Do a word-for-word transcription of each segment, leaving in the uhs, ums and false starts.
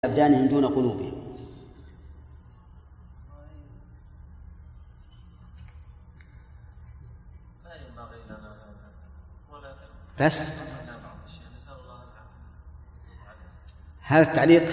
أبدانهم دون قلوبهم. بس هذا التعليق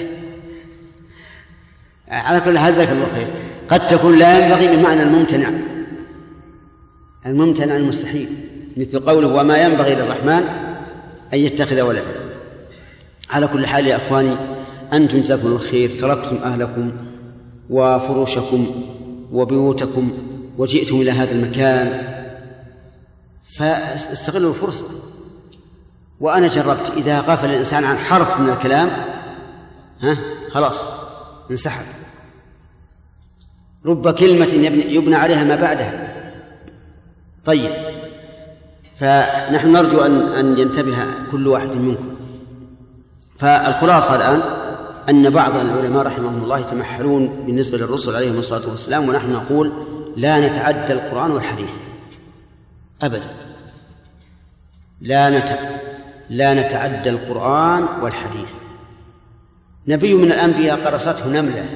على كل حال جزاك الله خير. قد تكون لا ينبغي بمعنى الممتنع الممتنع المستحيل، مثل قوله وما ينبغي للرحمن أن يتخذ ولدا. على كل حال يا أخواني، أنتم جزاكم الخير تركتم أهلكم وفروشكم وبيوتكم وجئتم إلى هذا المكان، فاستغلوا الفرصة. وأنا جربت إذا غفل الإنسان عن حرف من الكلام ها خلاص انسحب. رب كلمة يبنى عليها ما بعدها. طيب، فنحن نرجو أن أن ينتبه كل واحد منكم. فالخلاصة الآن أن بعض العلماء رحمهم الله يتمحلون بالنسبة للرسل عليهم الصلاة والسلام، ونحن نقول لا نتعدى القرآن والحديث أبدا. لا نت... لا نتعدى القرآن والحديث. نبي من الأنبياء قرصته نملة،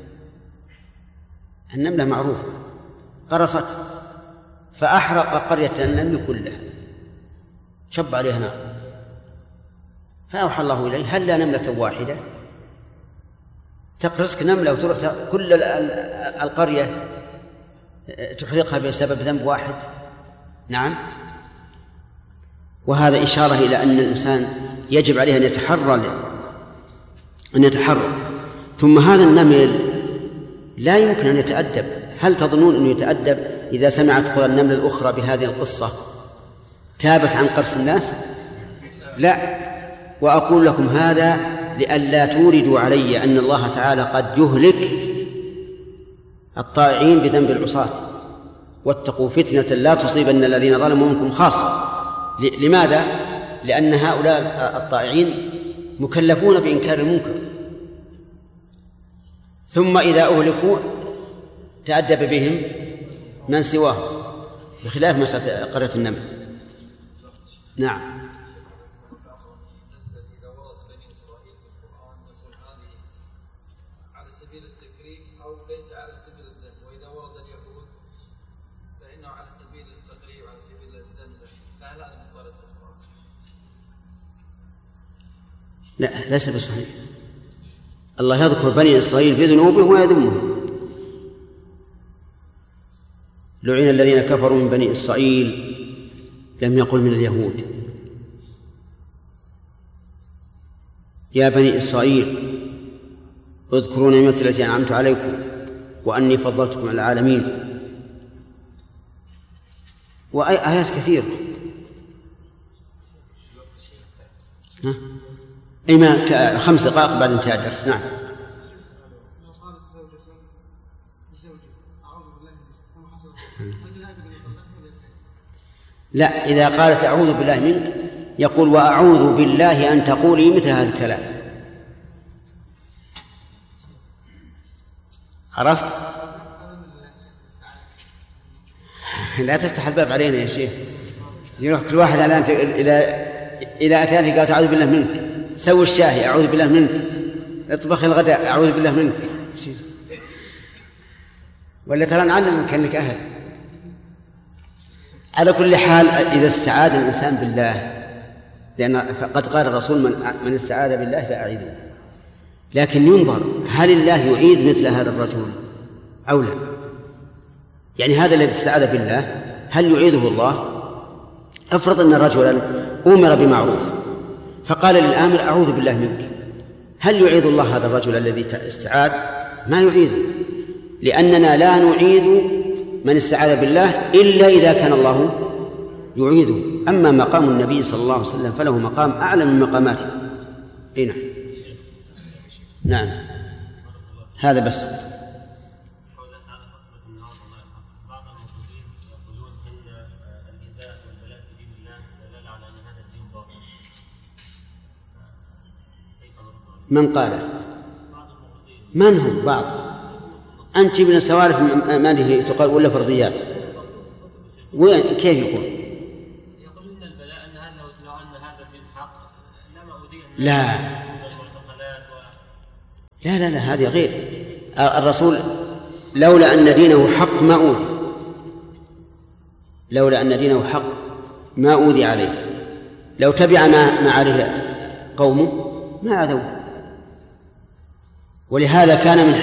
النملة معروفة، قرصت فأحرق قرية النمل كلها، شب عليها نار، فأوحى الله إليه هل لا نملة واحدة تقرصك نملة وتروح كل القرية تحرقها بسبب ذنب واحد؟ نعم. وهذا إشارة إلى أن الإنسان يجب عليه أن يتحرى أن يتحرى. ثم هذا النمل لا يمكن أن يتأدب. هل تظنون أنه يتأدب إذا سمعت قرى النمل الأخرى بهذه القصة تابت عن قرص الناس؟ لا. وأقول لكم هذا لئلا توردوا علي أن الله تعالى قد يهلك الطائعين بذنب العصاة، واتقوا فتنة لا تصيبن الذين ظلموا منكم خاصة. لماذا؟ لأن هؤلاء الطائعين مكلفون بإنكار المنكر، ثم إذا أهلكوا تأدب بهم من سواه، بخلاف مسألة قرية النمل. نعم. لا، ليس بصحيح. الله يذكر بني إسرائيل بذنوبهم ويذمهم. لعن الذين كفروا من بني إسرائيل، لم يقل من اليهود. يا بني إسرائيل اذكروا نعمتي التي أنعمت عليكم وأني فضلتكم على العالمين، وآيات كثيرة. ها؟ إما خمس دقائق بعد انتهاء الدرس. نعم. لا، إذا قالت أعوذ بالله منك يقول وأعوذ بالله أن تقولي مثل هذا الكلام. عرفت؟ لا تفتح الباب علينا يا شيخ. يروح كل واحد على أنت إلى إلى أتاني قالت أعوذ بالله منك، سوي الشاهي أعوذ بالله منك، اطبخ الغداء أعوذ بالله منك، ولا ترى نعلم كأنك أهل. على كل حال إذا استعاذ الإنسان بالله، لأن قد قال الرسول من, من استعاذ بالله فأعيذه، لكن ينظر هل الله يعيذ مثل هذا الرجل أو لا. يعني هذا الذي استعاذ بالله هل يعيذه الله؟ افرض أن رجلا أمر بمعروف فقال للآمر أعوذ بالله منك، هل يعيذ الله هذا الرجل الذي استعاذ؟ ما يعيذه، لأننا لا نعيذ من استعاذ بالله إلا إذا كان الله يعيذه. أما مقام النبي صلى الله عليه وسلم فله مقام أعلى من مقاماته. هنا. نعم، هذا بس. من قال؟ من هم بعض؟ أنت من السوالف ما له تقال ولا فرضيات؟ وين كيف يقول؟ يقول إن البلاء أن هذا لو أن هذا من حق لما أودي لا لا لا لا هذه غير. الرسول لولا أن دينه حق ما أوذي، لولا أن دينه حق ما أوذي عليه، لو تبع ما ما عليه قومه ما أذوه. ولهذا كان من